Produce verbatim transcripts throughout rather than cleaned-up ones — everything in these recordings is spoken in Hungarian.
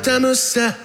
törtem össze.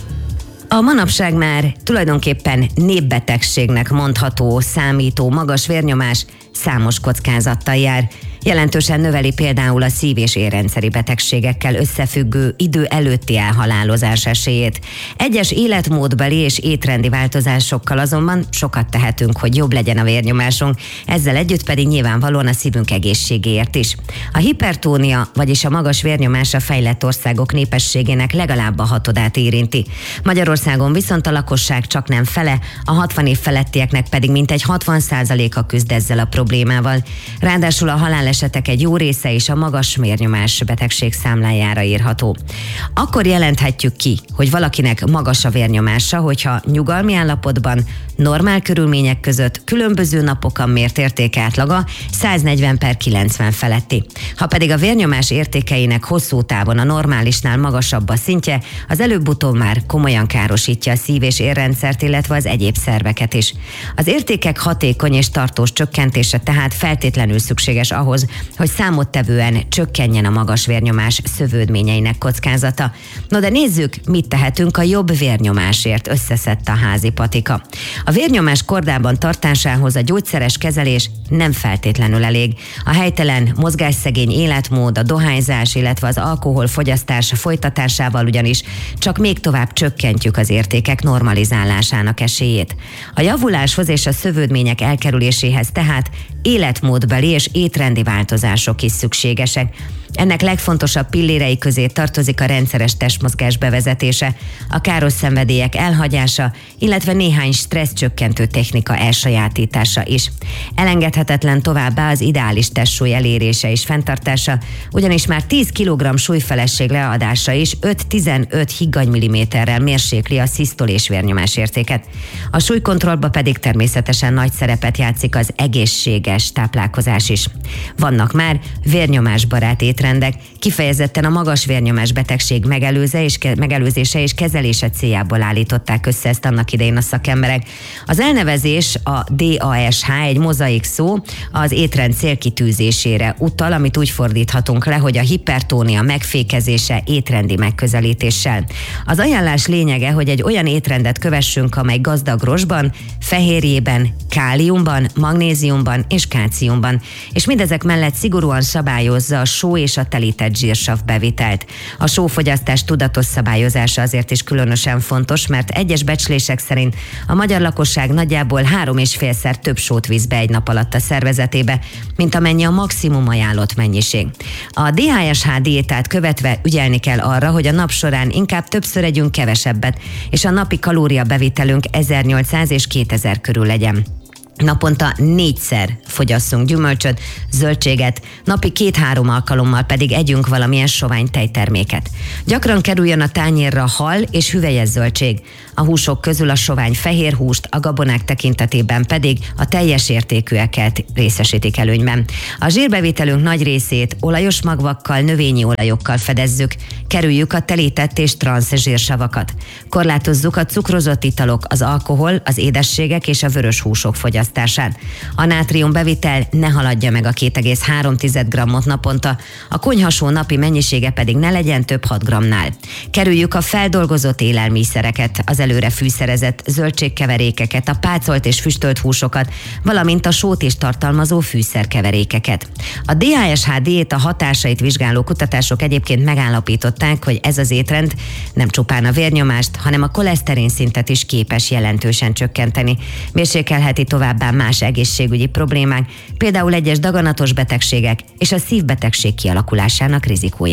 A manapság már tulajdonképpen népbetegségnek mondható, számító magas vérnyomás számos kockázattal jár. Jelentősen növeli például a szív- és érrendszeri betegségekkel összefüggő idő előtti elhalálozás esélyét. Egyes életmódbeli és étrendi változásokkal azonban sokat tehetünk, hogy jobb legyen a vérnyomásunk, ezzel együtt pedig nyilvánvalóan a szívünk egészségéért is. A hipertónia, vagyis a magas vérnyomás a fejlett országok népességének legalább a hatodát érinti. Magyarországon viszont a lakosság csaknem fele, a hatvan év felettieknek pedig mintegy hatvan százaléka küzd ezzel a problémával. Ráadásul a halálesetek egy jó része is a magas vérnyomás betegség számlájára írható. Akkor jelenthetjük ki, hogy valakinek magas a vérnyomása, hogyha nyugalmi állapotban, normál körülmények között különböző napokon mért értékátlaga száznegyven per kilencven feletti. Ha pedig a vérnyomás értékeinek hosszú távon a normálisnál magasabb a szintje, az előbb-utóbb már komolyan károsítja a szív- és érrendszert, illetve az egyéb szerveket is. Az értékek hatékony és tartós csökkentése tehát feltétlenül szükséges ahhoz, hogy számottevően csökkenjen a magas vérnyomás szövődményeinek kockázata. No de nézzük, mit tehetünk a jobb vérnyomásért, összeszedte a Házi Patika. A vérnyomás kordában tartásához a gyógyszeres kezelés nem feltétlenül elég. A helytelen, mozgásszegény életmód, a dohányzás, illetve az alkoholfogyasztás folytatásával ugyanis csak még tovább csökkentjük az értékek normalizálásának esélyét. A javuláshoz és a szövődmények elkerüléséhez tehát életmódbeli és étrendi változások is szükségesek. Ennek legfontosabb pillérei közé tartozik a rendszeres testmozgás bevezetése, a káros szenvedélyek elhagyása, illetve néhány stresszcsökkentő technika elsajátítása is. Elengedhetetlen továbbá az ideális testsúly elérése és fenntartása, ugyanis már tíz kilogramm súlyfeleség leadása is öt-tizenöt higganymilliméterrel mérsékli a szisztol és vérnyomás értéket. A súlykontrollba pedig természetesen nagy szerepet játszik az egészséges táplálkozás is. Vannak már vérnyomásbarát étrendek, kifejezetten a magas vérnyomás betegség megelőze és ke- megelőzése és kezelése céljából állították össze ezt annak idején a szakemberek. Az elnevezés, a dé á es há, egy mozaik szó, az étrend célkitűzésére utal, amit úgy fordíthatunk le, hogy a hipertónia megfékezése étrendi megközelítéssel. Az ajánlás lényege, hogy egy olyan étrendet kövessünk, amely gazdag rostban, fehérjében, káliumban, magnéziumban és kálciumban, és mindezek mellett szigorúan szabályozza a só és a telített zsírsav bevitelt. A sófogyasztás tudatos szabályozása azért is különösen fontos, mert egyes becslések szerint a magyar lakosság nagyjából három és félszer több sót visz be egy nap alatt a szervezetébe, mint amennyi a maximum ajánlott mennyiség. A dé á es há diétát követve ügyelni kell arra, hogy a nap során inkább többször együnk kevesebbet, és a napi kalóriabevitelünk ezernyolcszáz és kétezer körül legyen. Naponta négyszer fogyasszunk gyümölcsöt, zöldséget, napi két-három alkalommal pedig együnk valamilyen sovány tejterméket. Gyakran kerüljön a tányérra hal és hüvelyes zöldség. A húsok közül a sovány fehér húst, a gabonák tekintetében pedig a teljes értékűeket részesítik előnyben. A zsírbevitelünk nagy részét olajos magvakkal, növényi olajokkal fedezzük, kerüljük a telített és transz zsírsavakat. Korlátozzuk a cukrozott italok, az alkohol, az édességek és a vörös húsok fogyasztását. A nátrium bevitel ne haladja meg a két egész három grammot naponta, a konyhasó napi mennyisége pedig ne legyen több hat grammnál. Kerüljük a feldolgozott élelmiszereket, az előre fűszerezett zöldségkeverékeket, a pácolt és füstölt húsokat, valamint a sót is tartalmazó fűszerkeverékeket. A dé á es há diéta hatásait vizsgáló kutatások egyébként megállapították, hogy ez az étrend nem csupán a vérnyomást, hanem a koleszterin szintet is képes jelentősen csökkenteni. Mérsékelheti továbbá más egészségügyi problémák, például egyes daganatos betegségek és a szívbetegség kialakulásának rizikója.